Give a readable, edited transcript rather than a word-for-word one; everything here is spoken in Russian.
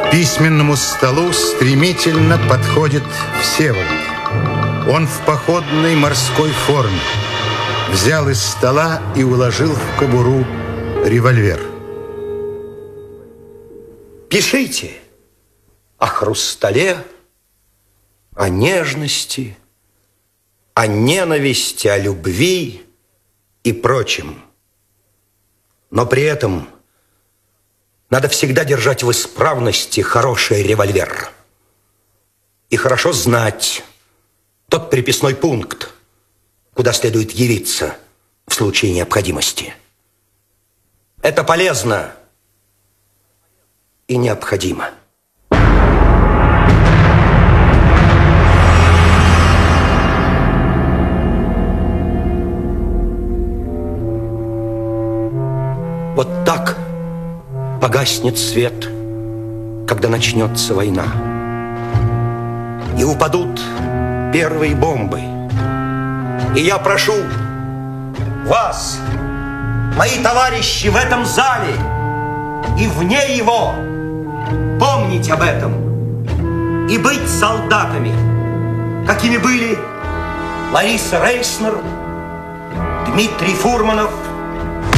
К письменному столу стремительно подходит Всеволод. Он в походной морской форме. Взял из стола и уложил в кобуру револьвер. Пишите о хрустале, о нежности, о ненависти, о любви и прочем. Но при этом надо всегда держать в исправности хороший револьвер. И хорошо знать тот приписной пункт, куда следует явиться в случае необходимости. Это полезно и необходимо. Вот так погаснет свет, когда начнется война. И упадут первые бомбы. И я прошу вас, мои товарищи в этом зале и вне его, помнить об этом и быть солдатами, какими были Лариса Рейснер, Дмитрий Фурманов,